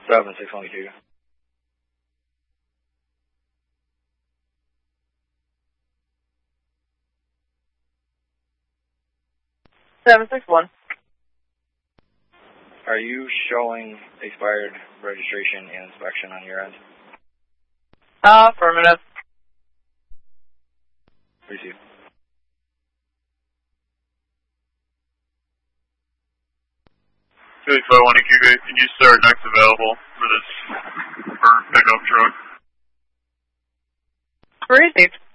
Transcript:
7612. 761. Are you showing expired registration and inspection on your end? Affirmative. Receive. Philly 501 QB, can you start next available for this pickup truck? Received.